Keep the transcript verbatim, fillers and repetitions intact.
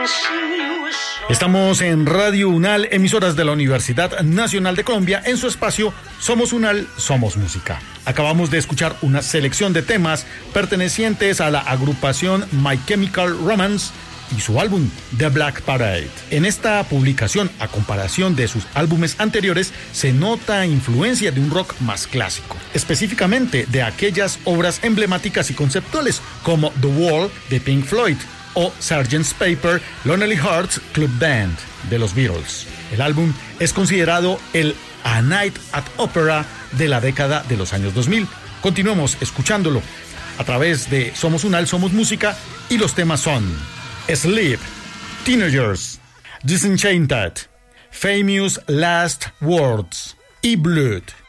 Estamos en Radio UNAL, emisoras de la Universidad Nacional de Colombia, en su espacio Somos UNAL, Somos Música. Acabamos de escuchar una selección de temas pertenecientes a la agrupación My Chemical Romance y su álbum The Black Parade. En esta publicación, a comparación de sus álbumes anteriores, se nota influencia de un rock más clásico, específicamente de aquellas obras emblemáticas y conceptuales como The Wall de Pink Floyd o sergeant's Paper, Lonely Hearts Club Band de los Beatles. El álbum es considerado el A Night at Opera de la década de los años dos mil. Continuemos escuchándolo a través de Somos UNAL, Somos Música, y los temas son Sleep, Teenagers, Disenchanted, Famous Last Words y Blood.